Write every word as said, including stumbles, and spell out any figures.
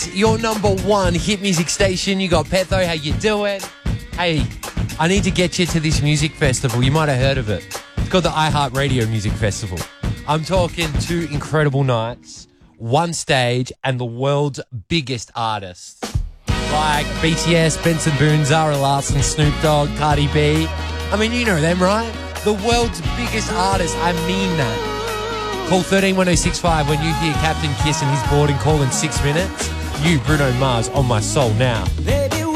Mix, your number one hit music station. You got Petho, how you doing? Hey, I need to get you to this music festival. You might have heard of it. It's called the iHeartRadio Music Festival. I'm talking two incredible nights, one stage, and the world's biggest artists. Like B T S, Benson Boone, Zara Larsson, Snoop Dogg, Cardi B. I mean, you know them, right? The world's biggest artists. I mean that. Call one three one oh six five when you hear Captain Kiss and his boarding call in six minutes. You, Bruno Mars, on my soul now. Baby,